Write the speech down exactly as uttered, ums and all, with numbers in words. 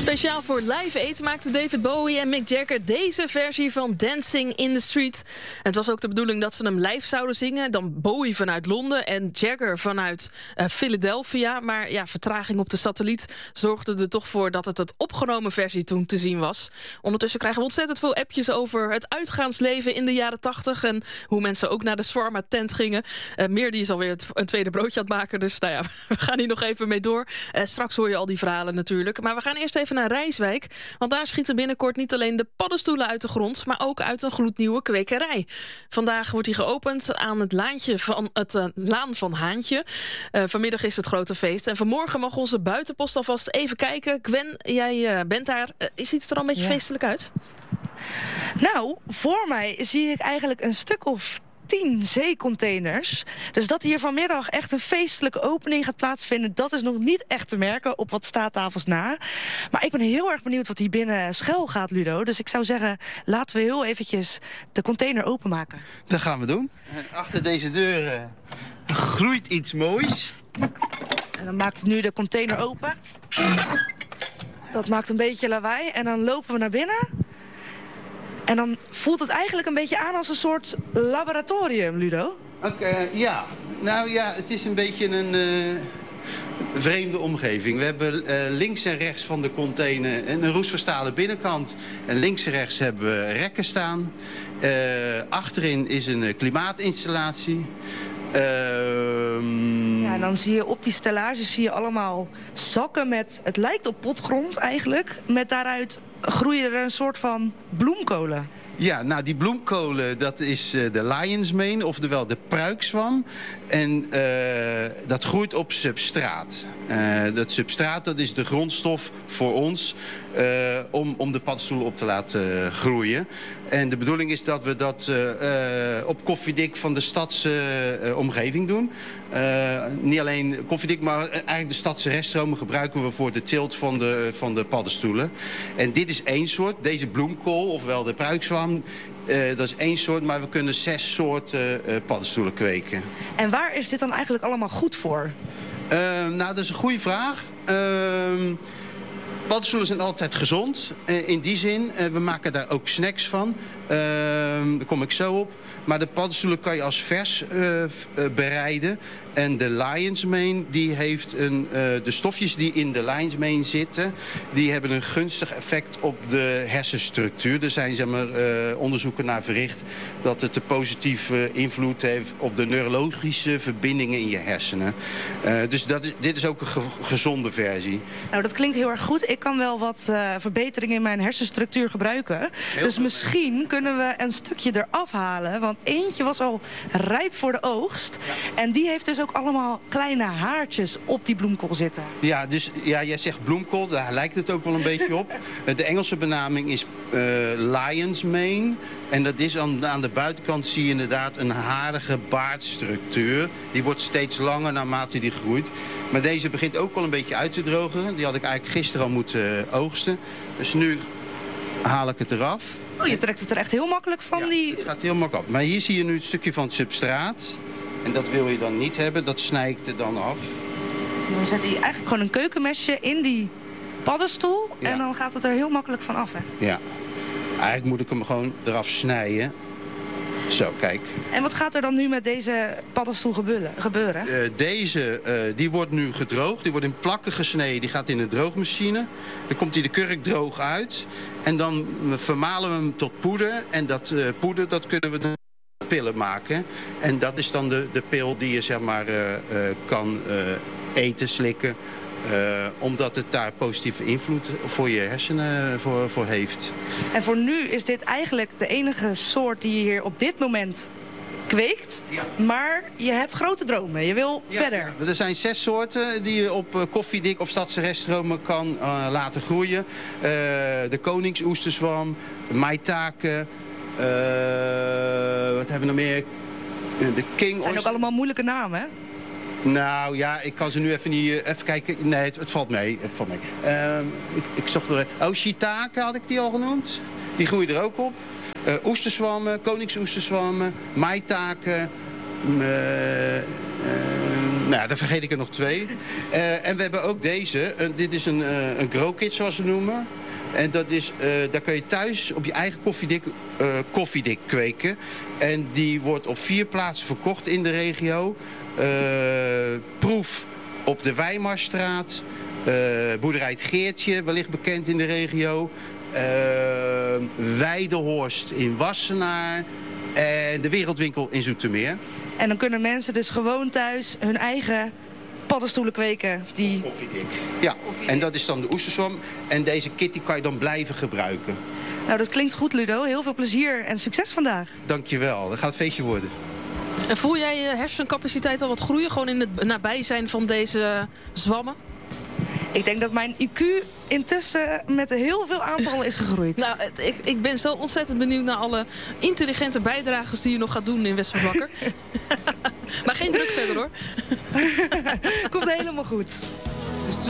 Speciaal voor live eten maakten David Bowie en Mick Jagger deze versie van Dancing in the Street. Het was ook de bedoeling dat ze hem live zouden zingen. Dan Bowie vanuit Londen en Jagger vanuit uh, Philadelphia. Maar ja, vertraging op de satelliet zorgde er toch voor dat het het opgenomen versie toen te zien was. Ondertussen krijgen we ontzettend veel appjes over het uitgaansleven in de jaren tachtig. En hoe mensen ook naar de shawarma tent gingen. Uh, Meer die is alweer het, een tweede broodje aan het maken. Dus nou ja, we gaan hier nog even mee door. Uh, straks hoor je al die verhalen natuurlijk. Maar we gaan eerst even naar Rijswijk. Want daar schieten binnenkort niet alleen de paddenstoelen uit de grond, maar ook uit een gloednieuwe kwekerij. Vandaag wordt die geopend aan het laantje van het uh, Laan van Haantje. Uh, vanmiddag is het grote feest. En vanmorgen mag onze buitenpost alvast even kijken. Gwen, jij uh, bent daar. Uh, ziet het er al een beetje ja. feestelijk uit? Nou, voor mij zie ik eigenlijk een stuk of tien zeecontainers. Dus dat hier vanmiddag echt een feestelijke opening gaat plaatsvinden, dat is nog niet echt te merken op wat staattafels na. Maar ik ben heel erg benieuwd wat hier binnen schuil gaat, Ludo. Dus ik zou zeggen, laten we heel eventjes de container openmaken. Dat gaan we doen. Achter deze deur uh, groeit iets moois. En dan maakt nu de container open. Dat maakt een beetje lawaai. En dan lopen we naar binnen. En dan voelt het eigenlijk een beetje aan als een soort laboratorium, Ludo. Oké, okay, ja. Nou ja, het is een beetje een uh, vreemde omgeving. We hebben uh, links en rechts van de container een roestverstalen binnenkant. En links en rechts hebben we rekken staan. Uh, achterin is een uh, klimaatinstallatie. Uh, ja, en dan zie je op die stellages zie je allemaal zakken met, het lijkt op potgrond eigenlijk, met daaruit groeien er een soort van bloemkolen. Ja, nou die bloemkolen, dat is uh, de lion's mane, oftewel de pruikzwam. En uh, dat groeit op substraat. Uh, dat substraat, dat is de grondstof voor ons uh, om, om de paddenstoelen op te laten uh, groeien. En de bedoeling is dat we dat uh, uh, op koffiedik van de stadse uh, omgeving doen. Uh, niet alleen koffiedik, maar eigenlijk de stadse reststromen gebruiken we voor de teelt van de, van de paddenstoelen. En dit is één soort, deze bloemkool, ofwel de pruikzwam. Uh, dat is één soort, maar we kunnen zes soorten uh, paddenstoelen kweken. En waar is dit dan eigenlijk allemaal goed voor? Uh, nou, dat is een goede vraag. Uh, paddenstoelen zijn altijd gezond. Uh, in die zin, uh, we maken daar ook snacks van. Uh, daar kom ik zo op. Maar de paddenstoelen kan je als vers uh, uh, bereiden. En de lion's mane, die heeft een, uh, de stofjes die in de lion's mane zitten, die hebben een gunstig effect op de hersenstructuur. Er zijn zeg maar, uh, onderzoeken naar verricht dat het een positieve invloed heeft op de neurologische verbindingen in je hersenen. Uh, dus dat is, dit is ook een ge gezonde versie. Nou, dat klinkt heel erg goed. Ik kan wel wat uh, verbeteringen in mijn hersenstructuur gebruiken. Heel dus misschien kunnen we een stukje eraf halen. Want eentje was al rijp voor de oogst. Ja. En die heeft dus ook allemaal kleine haartjes op die bloemkool zitten. Ja, dus ja, jij zegt bloemkool, daar lijkt het ook wel een beetje op. De Engelse benaming is uh, lion's mane. En dat is aan, aan de buitenkant zie je inderdaad een harige baardstructuur. Die wordt steeds langer naarmate die groeit. Maar deze begint ook wel een beetje uit te drogen. Die had ik eigenlijk gisteren al moeten oogsten. Dus nu haal ik het eraf. Oh, je trekt het er echt heel makkelijk van. Ja, die... het gaat heel makkelijk af. Maar hier zie je nu het stukje van het substraat. En dat wil je dan niet hebben, dat snij ik er dan af. Dan zet je eigenlijk gewoon een keukenmesje in die paddenstoel. Ja. En dan gaat het er heel makkelijk van af, hè? Ja. Eigenlijk moet ik hem gewoon eraf snijden. Zo, kijk. En wat gaat er dan nu met deze paddenstoel gebeuren? Uh, deze, uh, die wordt nu gedroogd. Die wordt in plakken gesneden. Die gaat in de droogmachine. Dan komt hij de kurk droog uit. En dan vermalen we hem tot poeder. En dat uh, poeder, dat kunnen we... pillen maken. En dat is dan de, de pil die je zeg maar uh, uh, kan uh, eten, slikken. Uh, omdat het daar positieve invloed voor je hersenen voor, voor heeft. En voor nu is dit eigenlijk de enige soort die je hier op dit moment kweekt. Ja. Maar je hebt grote dromen. Je wil ja, verder. Ja. Er zijn zes soorten die je op uh, koffiedik of stadse reststromen kan uh, laten groeien. Uh, de koningsoesterzwam, maitake. Uh, wat hebben we nog meer? De king. Het zijn ook allemaal moeilijke namen, hè? Nou ja, ik kan ze nu even niet... Even kijken. Nee, het, het valt mee. Het valt mee. Uh, ik, ik zocht er... Oh, shiitake had ik die al genoemd. Die groeien er ook op. Uh, oesterzwammen, koningsoesterzwammen, maitake. Uh, nou ja, dan vergeet ik er nog twee. Uh, en we hebben ook deze. Uh, dit is een, uh, een grow kit, zoals we noemen. En dat is, uh, daar kun je thuis op je eigen koffiedik, uh, koffiedik kweken. En die wordt op vier plaatsen verkocht in de regio. Uh, proef op de Weimarstraat. Uh, boerderij Het Geertje, wellicht bekend in de regio. Uh, Weidehorst in Wassenaar. En de Wereldwinkel in Zoetermeer. En dan kunnen mensen dus gewoon thuis hun eigen paddenstoelen kweken. Die... Koffiedik. Ja, koffiedik. En dat is dan de oesterzwam. En deze kit die kan je dan blijven gebruiken. Nou, dat klinkt goed, Ludo. Heel veel plezier en succes vandaag. Dankjewel. Dat gaat een feestje worden. En voel jij je hersencapaciteit al wat groeien? Gewoon in het nabijzijn van deze zwammen? Ik denk dat mijn I Q intussen met heel veel aantallen is gegroeid. Nou, ik, ik ben zo ontzettend benieuwd naar alle intelligente bijdragers die je nog gaat doen in West-Veldwakker. Maar geen druk verder, hoor. Komt helemaal goed.